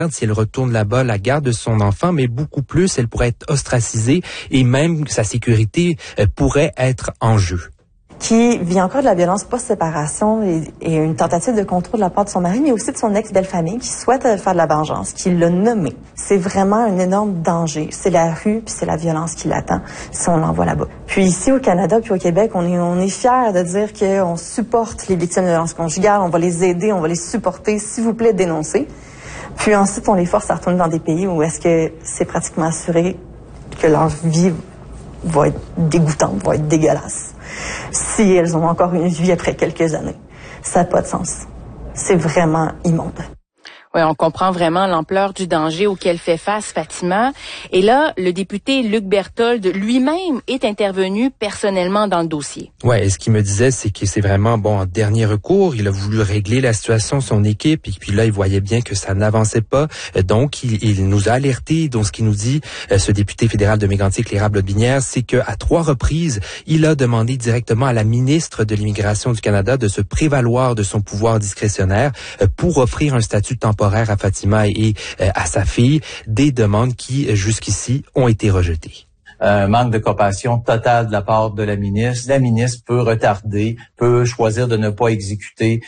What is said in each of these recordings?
Si elle retourne là-bas, la garde de son enfant, mais beaucoup plus, elle pourrait être ostracisée et même sa sécurité pourrait être en jeu. Qui vit encore de la violence post-séparation et une tentative de contrôle de la part de son mari, mais aussi de son ex-belle-famille qui souhaite faire de la vengeance, qui l'a nommé. C'est vraiment un énorme danger. C'est la rue, puis c'est la violence qui l'attend si on l'envoie là-bas. Puis ici au Canada, puis au Québec, on est fiers de dire qu'on supporte les victimes de violence conjugale, on va les aider, on va les supporter, s'il vous plaît, dénoncer. Puis ensuite, on les force à retourner dans des pays où est-ce que c'est pratiquement assuré que leur vie va être dégoûtante, va être dégueulasse. Si elles ont encore une vie après quelques années. Ça n'a pas de sens. C'est vraiment immonde. Oui, on comprend vraiment l'ampleur du danger auquel fait face Fatima. Et là, le député Luc Berthold lui-même est intervenu personnellement dans le dossier. Ouais, et ce qu'il me disait, c'est que c'est vraiment en dernier recours. Il a voulu régler la situation, son équipe, et puis là, il voyait bien que ça n'avançait pas. Donc, il nous a alertés. Donc, ce qu'il nous dit, ce député fédéral de Mégantic-les-Érables-Lotbinière, c'est qu'à 3 reprises, il a demandé directement à la ministre de l'Immigration du Canada de se prévaloir de son pouvoir discrétionnaire pour offrir un statut temporaire à Fatima et à sa fille, des demandes qui, jusqu'ici, ont été rejetées. Manque de compassion totale de la part de la ministre. La ministre peut retarder, peut choisir de ne pas exécuter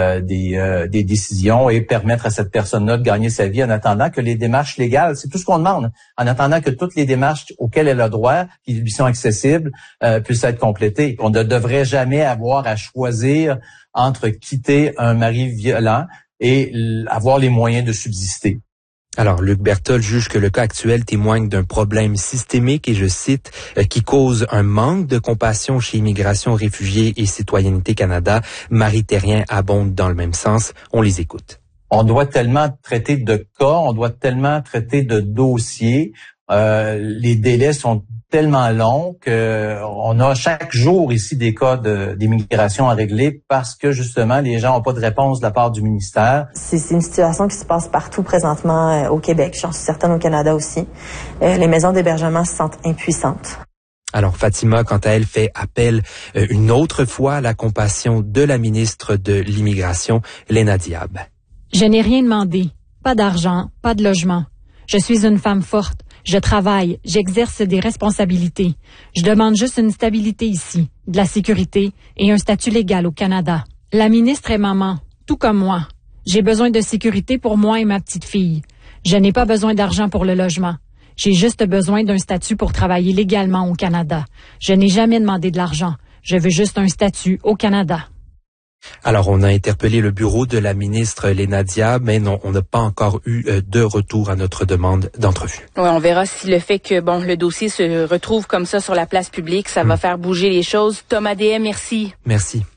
des décisions et permettre à cette personne-là de gagner sa vie en attendant que les démarches légales, c'est tout ce qu'on demande, en attendant que toutes les démarches auxquelles elle a droit, qui lui sont accessibles, puissent être complétées. On ne devrait jamais avoir à choisir entre quitter un mari violent et avoir les moyens de subsister. Alors, Luc Berthold juge que le cas actuel témoigne d'un problème systémique et, je cite, qui cause un manque de compassion chez Immigration, Réfugiés et Citoyenneté Canada. Marie Thérien abonde dans le même sens. On les écoute. On doit tellement traiter de cas, on doit tellement traiter de dossiers. Les délais sont tellement long qu'on a chaque jour ici des cas d'immigration à régler parce que justement les gens n'ont pas de réponse de la part du ministère. C'est une situation qui se passe partout présentement au Québec, j'en suis certaine au Canada aussi. Les maisons d'hébergement se sentent impuissantes. Alors Fatima, quant à elle, fait appel une autre fois à la compassion de la ministre de l'Immigration, Léna Diab. Je n'ai rien demandé, pas d'argent, pas de logement. Je suis une femme forte. Je travaille, j'exerce des responsabilités. Je demande juste une stabilité ici, de la sécurité et un statut légal au Canada. La ministre est maman, tout comme moi. J'ai besoin de sécurité pour moi et ma petite fille. Je n'ai pas besoin d'argent pour le logement. J'ai juste besoin d'un statut pour travailler légalement au Canada. Je n'ai jamais demandé de l'argent. Je veux juste un statut au Canada. Alors, on a interpellé le bureau de la ministre Léna Diab, mais non, on n'a pas encore eu de retour à notre demande d'entrevue. Oui, on verra si le fait que le dossier se retrouve comme ça sur la place publique, ça va faire bouger les choses. Thomas DM, merci. Merci.